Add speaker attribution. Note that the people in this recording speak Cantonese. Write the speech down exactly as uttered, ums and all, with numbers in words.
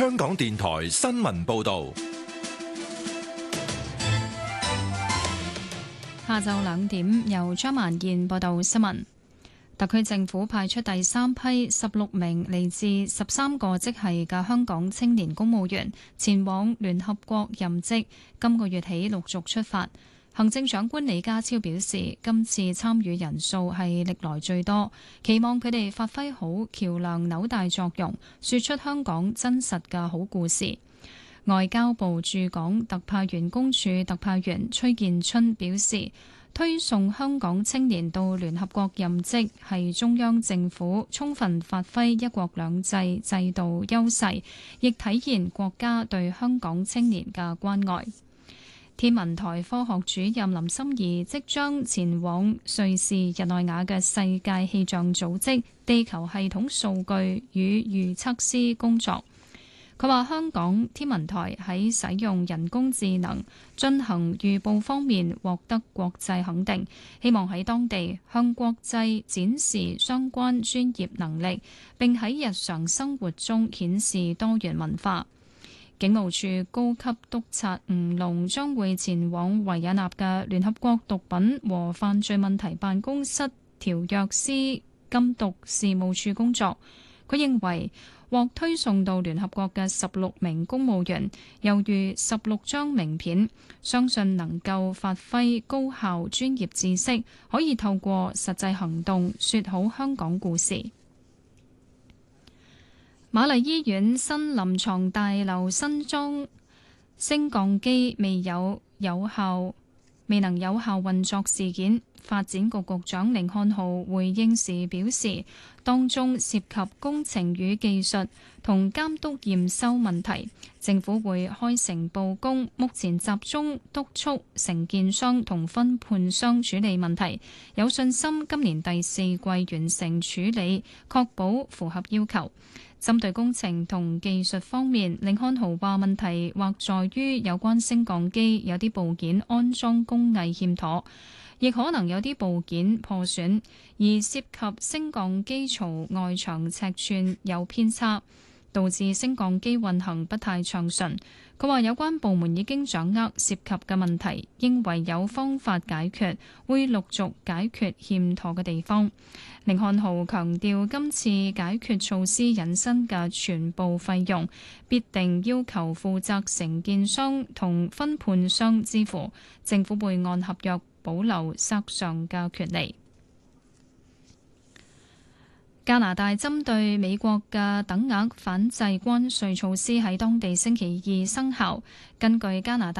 Speaker 1: 香港電台新聞報道。
Speaker 2: 下晝兩點，由張曼燕報道新聞。特區政府派出第三批十六名嚟自十三個職系嘅香港青年公務員前往聯合國任職，今個月起陸續出發。行政長官李家超表示，今次參與人數係歷來最多，期望佢哋發揮好橋樑紐帶作用，說出香港真實嘅好故事。外交部駐港特派員公署特派員崔建春表示，推送香港青年到聯合國任職係中央政府充分發揮一國兩制制度優勢，亦體現國家對香港青年嘅關愛。天文台科學主任林心怡即將前往瑞士日內瓦嘅世界氣象組織地球系統數據與預測師工作。佢話香港天文台喺使用人工智能進行預報方面獲得國際肯定，希望喺當地向國際展示相關專業能力，並喺日常生活中顯示多元文化。警務處高級督察吳龍將會前往維也納嘅聯合國毒品和犯罪問題辦公室條約司禁毒事務處工作。佢認為獲推送到聯合國嘅十六名公務員，猶如十六張名片，相信能夠發揮高效專業知識，可以透過實際行動說好香港故事。瑪麗醫院新臨床大樓新裝升降機未有有效未能有效運作事件，發展局局長甯漢豪回應時表示，當中涉及工程與技術同監督驗收問題，政府會開誠佈公，目前集中督促承建商同分判商處理問題，有信心今年第四季完成處理，確保符合要求。針對工程同技術方面，甯漢豪話問題或在於有關升降機有啲部件安裝工藝欠妥，亦可能有啲部件破損，而涉及升降機槽外牆尺寸有偏差，導致升降機運行不太暢順。佢話有關部門已經掌握涉及嘅問題，認為有方法解決，會陸續解決欠妥嘅地方。甯漢豪強調，今次解決措施引申嘅全部費用，必定要求負責承建商同分判商支付，政府會按合約保留索償嘅權利。加拿大針對美國嘅等額反制關稅措施喺當地星期二生效。根據加拿大